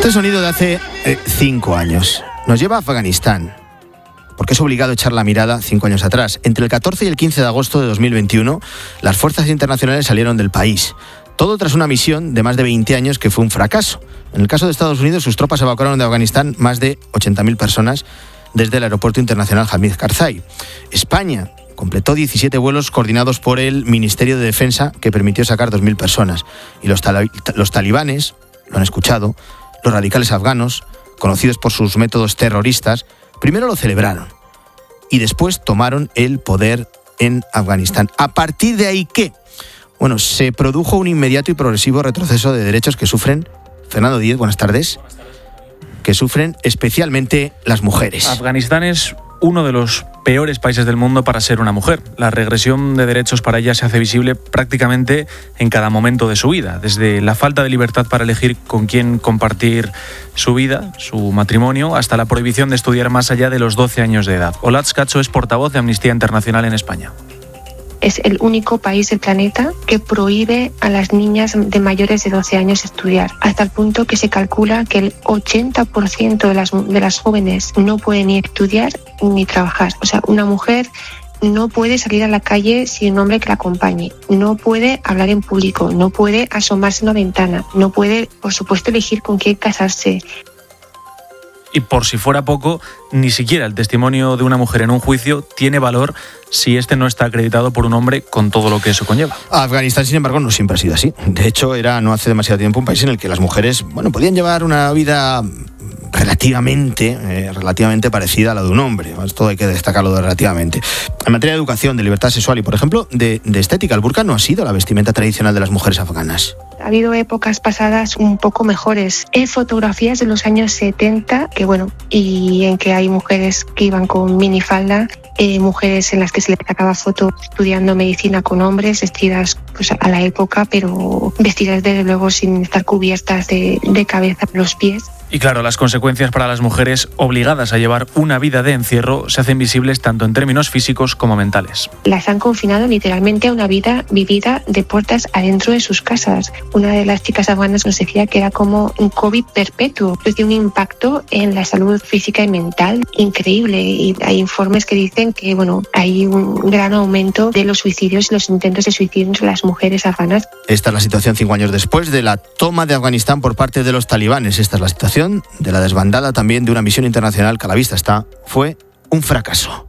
Este sonido de hace 5 años nos lleva a Afganistán, porque es obligado echar la mirada 5 años atrás. Entre el 14 y el 15 de agosto de 2021, las fuerzas internacionales salieron del país. Todo tras una misión de más de 20 años que fue un fracaso. En el caso de Estados Unidos, sus tropas evacuaron de Afganistán más de 80.000 personas desde el aeropuerto internacional Hamid Karzai. España completó 17 vuelos coordinados por el Ministerio de Defensa que permitió sacar 2.000 personas. Y los talibanes, lo han escuchado, los radicales afganos, conocidos por sus métodos terroristas, primero lo celebraron y después tomaron el poder en Afganistán. A partir de ahí, ¿qué? Bueno, se produjo un inmediato y progresivo retroceso de derechos que sufren, Fernando Díez, buenas tardes, que sufren especialmente las mujeres. Afganistán es uno de los peores países del mundo para ser una mujer. La regresión de derechos para ella se hace visible prácticamente en cada momento de su vida, desde la falta de libertad para elegir con quién compartir su vida, su matrimonio, hasta la prohibición de estudiar más allá de los 12 años de edad. Olatz Cacho es portavoz de Amnistía Internacional en España. Es el único país del planeta que prohíbe a las niñas de mayores de 12 años estudiar, hasta el punto que se calcula que el 80% de las jóvenes no pueden ni estudiar ni trabajar. O sea, una mujer no puede salir a la calle sin un hombre que la acompañe, no puede hablar en público, no puede asomarse a una ventana, no puede, por supuesto, elegir con quién casarse. Y por si fuera poco, ni siquiera el testimonio de una mujer en un juicio tiene valor si este no está acreditado por un hombre con todo lo que eso conlleva. Afganistán, sin embargo, no siempre ha sido así. De hecho, era no hace demasiado tiempo un país en el que las mujeres, podían llevar una vida relativamente parecida a la de un hombre. Esto hay que destacarlo de relativamente. En materia de educación, de libertad sexual y, por ejemplo, de estética, el burka no ha sido la vestimenta tradicional de las mujeres afganas. Ha habido épocas pasadas un poco mejores. Hay fotografías de los años 70 y en que hay mujeres que iban con minifalda, mujeres en las que se les sacaba foto estudiando medicina con hombres vestidas a la época, pero vestidas desde luego sin estar cubiertas de cabeza a los pies. Y claro, las consecuencias para las mujeres obligadas a llevar una vida de encierro se hacen visibles tanto en términos físicos como mentales. Las han confinado literalmente a una vida vivida de puertas adentro de sus casas. Una de las chicas afganas nos decía que era como un COVID perpetuo. Tiene un impacto en la salud física y mental increíble. Y hay informes que dicen que hay un gran aumento de los suicidios y los intentos de suicidio entre las mujeres afganas. Esta es la situación 5 años después de la toma de Afganistán por parte de los talibanes. Esta es la situación de la desbandada también de una misión internacional que a la vista está, fue un fracaso.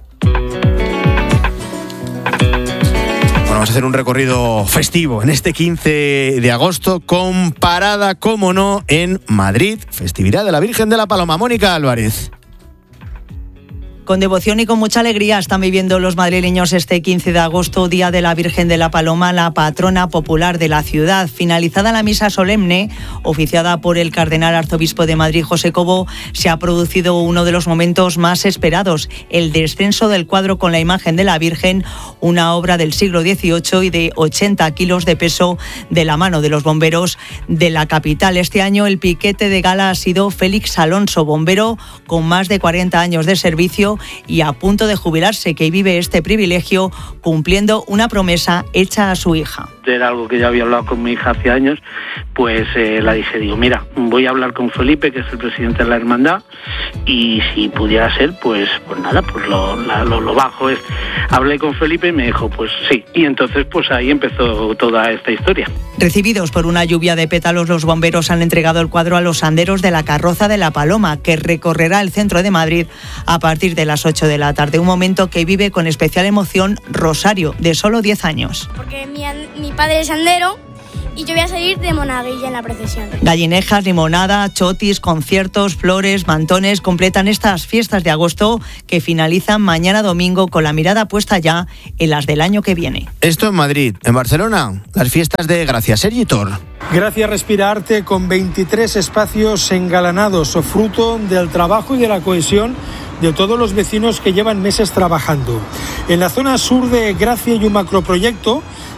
Vamos a hacer un recorrido festivo en este 15 de agosto con parada, como no, en Madrid, festividad de la Virgen de la Paloma. Mónica Álvarez. Con devoción y con mucha alegría están viviendo los madrileños este 15 de agosto, Día de la Virgen de la Paloma, la patrona popular de la ciudad. Finalizada la misa solemne, oficiada por el cardenal arzobispo de Madrid, José Cobo, se ha producido uno de los momentos más esperados, el descenso del cuadro con la imagen de la Virgen, una obra del siglo XVIII y de 80 kilos de peso, de la mano de los bomberos de la capital. Este año el piquete de gala ha sido Félix Alonso, bombero con más de 40 años de servicio y a punto de jubilarse, que vive este privilegio cumpliendo una promesa hecha a su hija. Era algo que ya había hablado con mi hija hace años, pues la dije, mira, voy a hablar con Felipe, que es el presidente de la hermandad, y si pudiera ser, pues nada, pues lo bajo es. Hablé con Felipe y me dijo, pues sí, y entonces pues ahí empezó toda esta historia. Recibidos por una lluvia de pétalos, los bomberos han entregado el cuadro a los anderos de la carroza de la Paloma, que recorrerá el centro de Madrid a partir de las 8 de la tarde. Un momento que vive con especial emoción Rosario, de solo 10 años. Porque mi padre es andero y yo voy a salir de monaguilla en la procesión. Gallinejas, limonada, chotis, conciertos, flores, mantones completan estas fiestas de agosto que finalizan mañana domingo con la mirada puesta ya en las del año que viene. Esto en Madrid. En Barcelona, las fiestas de Gracia. Sergi Tor. Gracia Respira Arte, con 23 espacios engalanados, fruto del trabajo y de la cohesión de todos los vecinos que llevan meses trabajando. En la zona sur de Gracia hay un macroproyecto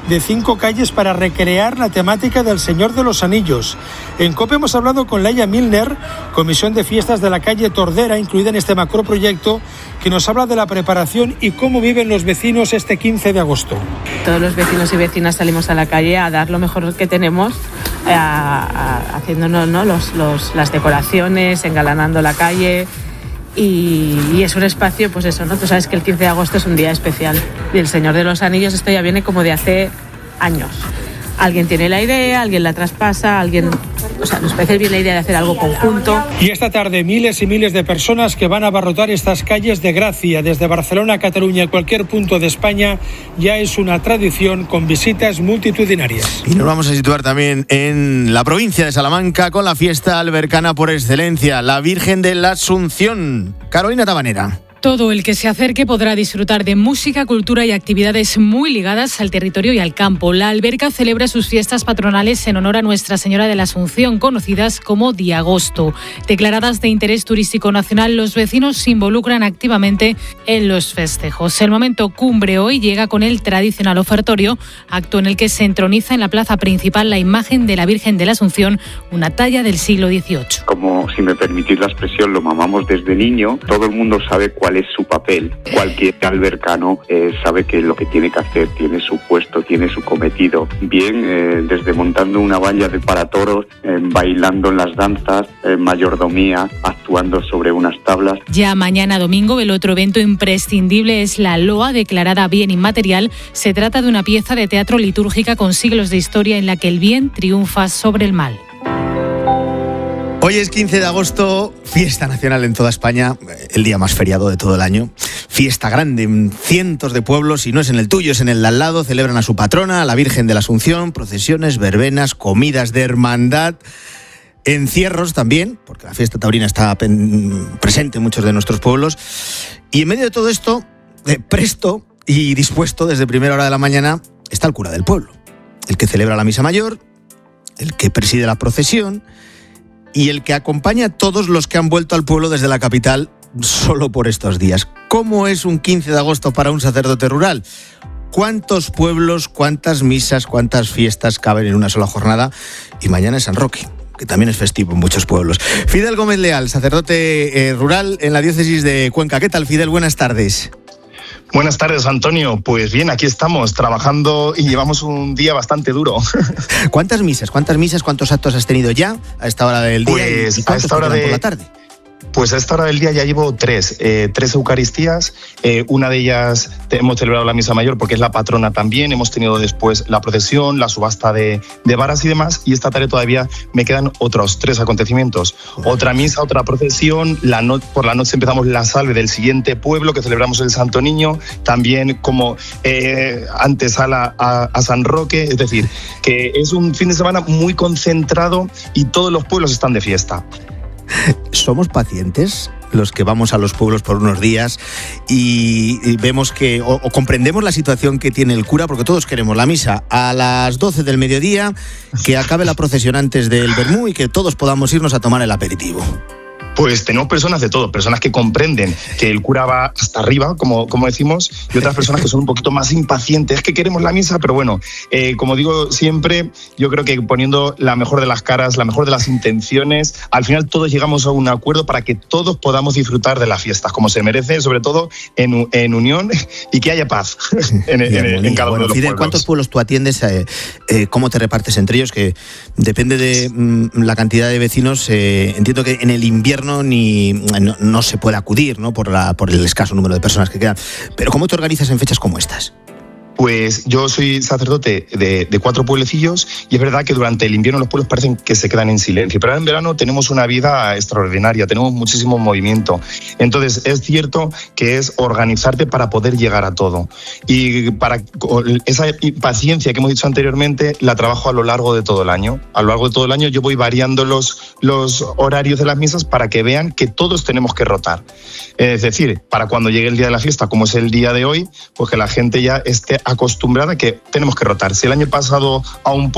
de 5 calles para recrear la temática del Señor de los Anillos. En COPE hemos hablado con Laia Milner, Comisión de Fiestas de la calle Tordera, incluida en este macroproyecto, que nos habla de la preparación y cómo viven los vecinos este 15 de agosto. Todos los vecinos y vecinas salimos a la calle a dar lo mejor que tenemos, haciéndonos, ¿no?, las decoraciones, engalanando la calle. Y es un espacio, pues eso, ¿no? Tú sabes que el 15 de agosto es un día especial. Y el Señor de los Anillos, esto ya viene como de hace años. Alguien tiene la idea, alguien la traspasa, nos parece bien la idea de hacer algo conjunto. Y esta tarde miles y miles de personas que van a abarrotar estas calles de Gracia, desde Barcelona a Cataluña, a cualquier punto de España, ya es una tradición con visitas multitudinarias. Y nos vamos a situar también en la provincia de Salamanca con la fiesta albercana por excelencia, la Virgen de la Asunción. Carolina Tabanera. Todo el que se acerque podrá disfrutar de música, cultura y actividades muy ligadas al territorio y al campo. La alberca celebra sus fiestas patronales en honor a Nuestra Señora de la Asunción, conocidas como Diagosto. Declaradas de interés turístico nacional, los vecinos se involucran activamente en los festejos. El momento cumbre hoy llega con el tradicional ofertorio, acto en el que se entroniza en la plaza principal la imagen de la Virgen de la Asunción, una talla del siglo XVIII. Como, si me permitís la expresión, lo mamamos desde niño. Todo el mundo sabe cuál es su papel. Cualquier albercano sabe que lo que tiene que hacer, tiene su puesto, tiene su cometido. Bien, desde montando una valla para toros, bailando en las danzas, mayordomía, actuando sobre unas tablas. Ya mañana domingo, el otro evento imprescindible es la Loa, declarada bien inmaterial. Se trata de una pieza de teatro litúrgica con siglos de historia en la que el bien triunfa sobre el mal. Hoy es 15 de agosto, fiesta nacional en toda España, el día más feriado de todo el año. Fiesta grande en cientos de pueblos, si no es en el tuyo, es en el de al lado. Celebran a su patrona, a la Virgen de la Asunción, procesiones, verbenas, comidas de hermandad, encierros también, porque la fiesta taurina está presente en muchos de nuestros pueblos. Y en medio de todo esto, presto y dispuesto desde primera hora de la mañana, está el cura del pueblo, el que celebra la misa mayor, el que preside la procesión y el que acompaña a todos los que han vuelto al pueblo desde la capital solo por estos días. ¿Cómo es un 15 de agosto para un sacerdote rural? ¿Cuántos pueblos, cuántas misas, cuántas fiestas caben en una sola jornada? Y mañana es San Roque, que también es festivo en muchos pueblos. Fidel Gómez Leal, sacerdote rural en la diócesis de Cuenca. ¿Qué tal, Fidel? Buenas tardes. Buenas tardes, Antonio. Pues bien, aquí estamos trabajando y llevamos un día bastante duro. ¿Cuántas misas, cuántos actos has tenido ya a esta hora del día? Pues ¿Y cuántos a esta hora por la tarde? Pues a esta hora del día ya llevo tres Eucaristías. Una de ellas hemos celebrado la misa mayor porque es la patrona también. Hemos tenido después la procesión, la subasta de varas y demás. Y esta tarde todavía me quedan otros 3 acontecimientos. Otra misa, otra procesión. Por la noche empezamos la salve del siguiente pueblo que celebramos el Santo Niño. También como antesala a San Roque. Es decir, que es un fin de semana muy concentrado y todos los pueblos están de fiesta. ¿Somos pacientes los que vamos a los pueblos por unos días y vemos que o comprendemos la situación que tiene el cura, porque todos queremos la misa a las 12 del mediodía, que acabe la procesión antes del vermú y que todos podamos irnos a tomar el aperitivo? Pues tenemos personas de todo, personas que comprenden que el cura va hasta arriba, como decimos, y otras personas que son un poquito más impacientes, que queremos la misa, pero bueno, como digo siempre, yo creo que poniendo la mejor de las caras, la mejor de las intenciones, al final todos llegamos a un acuerdo para que todos podamos disfrutar de las fiestas, como se merece, sobre todo en unión y que haya paz en cada uno de los Fidel, pueblos. ¿cuántos pueblos tú atiendes? ¿Cómo te repartes entre ellos? Que depende de la cantidad de vecinos. Entiendo que en el invierno no se puede acudir, ¿no? por el escaso número de personas que quedan. Pero ¿cómo te organizas en fechas como estas? Pues yo soy sacerdote de 4 pueblecillos y es verdad que durante el invierno los pueblos parecen que se quedan en silencio, pero ahora en verano tenemos una vida extraordinaria, tenemos muchísimo movimiento. Entonces es cierto que es organizarte para poder llegar a todo. Y para esa paciencia que hemos dicho anteriormente la trabajo a lo largo de todo el año. A lo largo de todo el año yo voy variando los horarios de las misas para que vean que todos tenemos que rotar. Es decir, para cuando llegue el día de la fiesta, como es el día de hoy, pues que la gente ya esté acostumbrada a que tenemos que rotar. Si el año pasado a un